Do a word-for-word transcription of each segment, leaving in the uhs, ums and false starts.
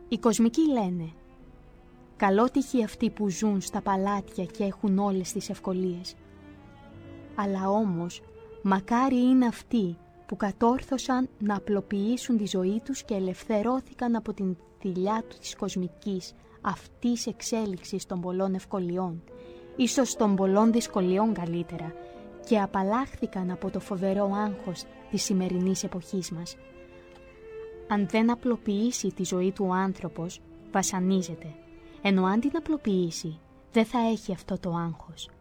Οι κοσμικοί λένε «Καλότυχοι αυτοί που ζουν στα παλάτια και έχουν όλες τις ευκολίες». Αλλά όμως, μακάρι είναι αυτοί που κατόρθωσαν να απλοποιήσουν τη ζωή τους και ελευθερώθηκαν από την θηλιά του της κοσμικής αυτής εξέλιξης των πολλών ευκολιών, ίσως των πολλών δυσκολιών καλύτερα, και απαλλάχθηκαν από το φοβερό άγχος της σημερινής εποχής μας. Αν δεν απλοποιήσει τη ζωή του ο άνθρωπος, βασανίζεται, ενώ αν την απλοποιήσει, δεν θα έχει αυτό το άγχος.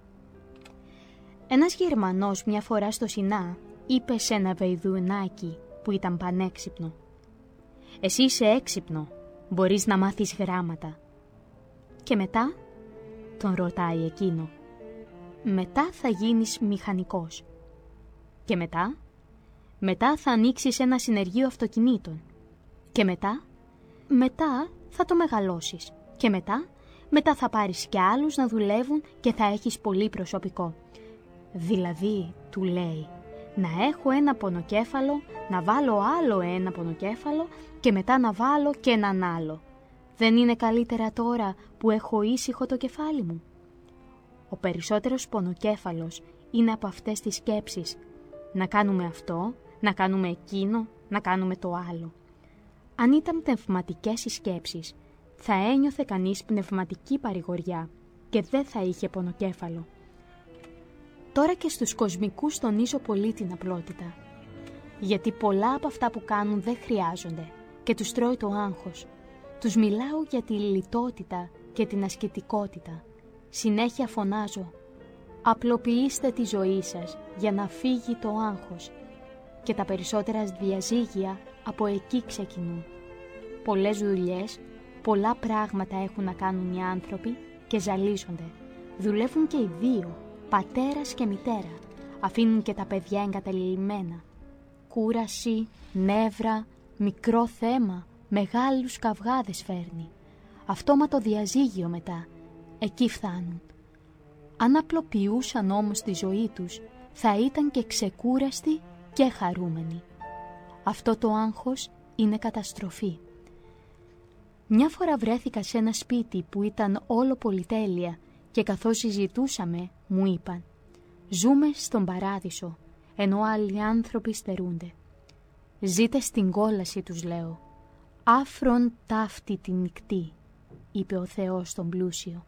Ένας Γερμανός μια φορά στο Σινά είπε σε ένα βεϊδουνάκι που ήταν πανέξυπνο «Εσύ είσαι έξυπνο, μπορείς να μάθεις γράμματα». «Και μετά?» τον ρωτάει εκείνο. «Μετά θα γίνεις μηχανικός». «Και μετά?» «Μετά θα ανοίξεις ένα συνεργείο αυτοκινήτων». «Και μετά?» «Μετά θα το μεγαλώσεις». «Και μετά?» «Μετά θα πάρεις κι άλλους να δουλεύουν και θα έχεις πολύ προσωπικό». Δηλαδή, του λέει, να έχω ένα πονοκέφαλο, να βάλω άλλο ένα πονοκέφαλο και μετά να βάλω και έναν άλλο. Δεν είναι καλύτερα τώρα που έχω ήσυχο το κεφάλι μου? Ο περισσότερος πονοκέφαλος είναι από αυτές τις σκέψεις. Να κάνουμε αυτό, να κάνουμε εκείνο, να κάνουμε το άλλο. Αν ήταν πνευματικές οι σκέψεις, θα ένιωθε κανείς πνευματική παρηγοριά και δεν θα είχε πονοκέφαλο. Τώρα και στους κοσμικούς τονίζω πολύ την απλότητα, γιατί πολλά από αυτά που κάνουν δεν χρειάζονται και τους τρώει το άγχος. Τους μιλάω για τη λιτότητα και την ασκητικότητα. Συνέχεια φωνάζω, απλοποιήστε τη ζωή σας για να φύγει το άγχος. Και τα περισσότερα διαζύγια από εκεί ξεκινούν. Πολλές δουλειές, πολλά πράγματα έχουν να κάνουν οι άνθρωποι και ζαλίζονται. Δουλεύουν και οι δύο, πατέρας και μητέρα. Αφήνουν και τα παιδιά εγκαταλειμμένα. Κούραση, νεύρα, μικρό θέμα, μεγάλους καυγάδες φέρνει. Αυτόματο διαζύγιο μετά. Εκεί φτάνουν. Αν απλοποιούσαν όμως τη ζωή τους, θα ήταν και ξεκούραστοι και χαρούμενοι. Αυτό το άγχος είναι καταστροφή. Μια φορά βρέθηκα σε ένα σπίτι που ήταν όλο πολυτέλεια και καθώς συζητούσαμε μου είπαν «Ζούμε στον παράδεισο, ενώ άλλοι άνθρωποι στερούνται». «Ζείτε στην κόλαση», τους λέω. «Άφρον ταύτη την νυχτή», είπε ο Θεός στον πλούσιο.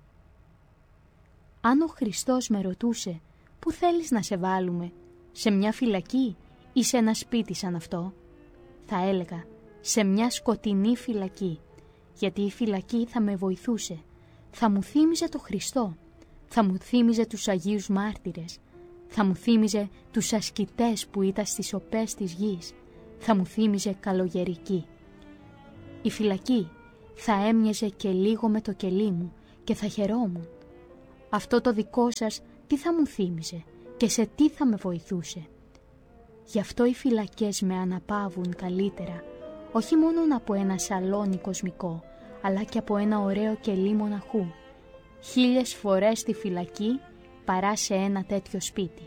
Αν ο Χριστός με ρωτούσε «Πού θέλεις να σε βάλουμε, σε μια φυλακή ή σε ένα σπίτι σαν αυτό?» θα έλεγα «Σε μια σκοτεινή φυλακή», γιατί η φυλακή θα με βοηθούσε. Θα μου θύμιζε το Χριστό, θα μου θύμιζε τους Αγίους Μάρτυρες, θα μου θύμιζε τους ασκητές που ήταν στις σοπές της γης, θα μου θύμιζε καλογερική. Η φυλακή θα έμοιαζε και λίγο με το κελί μου και θα χαιρόμουν. Αυτό το δικό σας τι θα μου θύμιζε και σε τι θα με βοηθούσε? Γι' αυτό οι φυλακές με αναπαύουν καλύτερα, όχι μόνο από ένα σαλόνι κοσμικό, αλλά και από ένα ωραίο κελί μοναχού. Χίλιες φορές στη φυλακή παρά σε ένα τέτοιο σπίτι.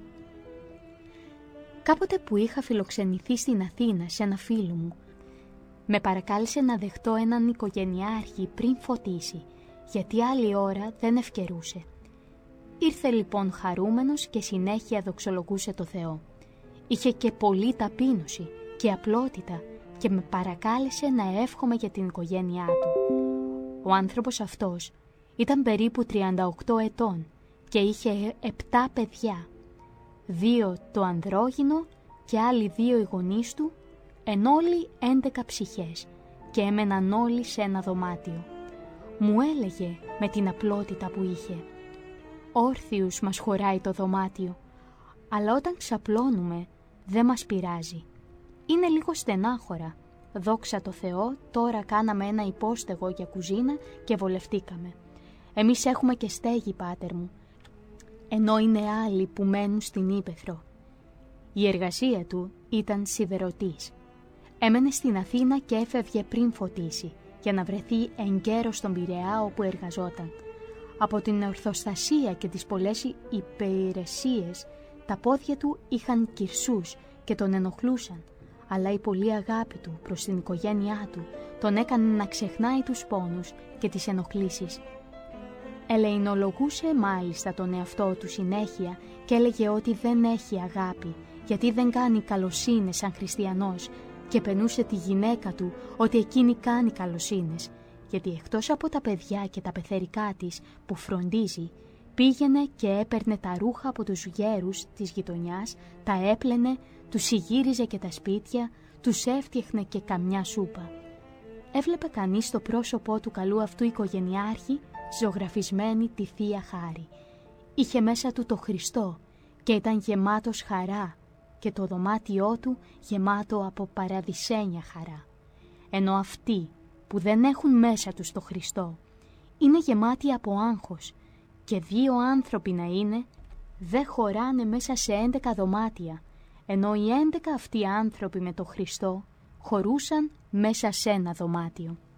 Κάποτε που είχα φιλοξενηθεί στην Αθήνα σε ένα φίλο μου, με παρακάλεσε να δεχτώ έναν οικογενειάρχη πριν φωτίσει, γιατί άλλη ώρα δεν ευκαιρούσε. Ήρθε λοιπόν χαρούμενος και συνέχεια δοξολογούσε το Θεό. Είχε και πολλή ταπείνωση και απλότητα και με παρακάλεσε να εύχομαι για την οικογένειά του. Ο άνθρωπος αυτός ήταν περίπου τριάντα οκτώ ετών και είχε επτά παιδιά. Δύο το ανδρόγυνο και άλλοι δύο οι γονείς του, εν όλοι έντεκα ψυχές και έμεναν όλοι σε ένα δωμάτιο. Μου έλεγε με την απλότητα που είχε «Όρθιους μας χωράει το δωμάτιο, αλλά όταν ξαπλώνουμε δεν μας πειράζει. Είναι λίγο στενάχωρα. Δόξα τω Θεώ, τώρα κάναμε ένα υπόστεγο για κουζίνα και βολευτήκαμε. Εμείς έχουμε και στέγη, πάτερ μου, ενώ είναι άλλοι που μένουν στην ύπαιθρο». Η εργασία του ήταν σιδερωτής. Έμενε στην Αθήνα και έφευγε πριν φωτίσει, για να βρεθεί εγκαίρος στον Πειραιά όπου εργαζόταν. Από την ορθοστασία και τις πολλές υπηρεσίες, τα πόδια του είχαν κυρσούς και τον ενοχλούσαν. αλλά η πολλή αγάπη του προς την οικογένειά του τον έκανε να ξεχνάει τους πόνους και τις ενοχλήσεις. Ελεηνολογούσε μάλιστα τον εαυτό του συνέχεια και έλεγε ότι δεν έχει αγάπη, γιατί δεν κάνει καλοσύνες σαν χριστιανός, και πενούσε τη γυναίκα του ότι εκείνη κάνει καλοσύνες, γιατί εκτός από τα παιδιά και τα πεθερικά της που φροντίζει, πήγαινε και έπαιρνε τα ρούχα από τους γέρους της γειτονιάς, τα έπλαινε, τους συγύριζε και τα σπίτια, τους έφτιαχνε και καμιά σούπα. Έβλεπε κανείς το πρόσωπό του καλού αυτού οικογενειάρχη ζωγραφισμένη τη Θεία Χάρη. Είχε μέσα του το Χριστό και ήταν γεμάτος χαρά και το δωμάτιό του γεμάτο από παραδεισένια χαρά. Ενώ αυτοί που δεν έχουν μέσα τους το Χριστό είναι γεμάτοι από άγχος, και δύο άνθρωποι να είναι δεν χωράνε μέσα σε έντεκα δωμάτια, ενώ οι έντεκα αυτοί άνθρωποι με το Χριστό χωρούσαν μέσα σε ένα δωμάτιο.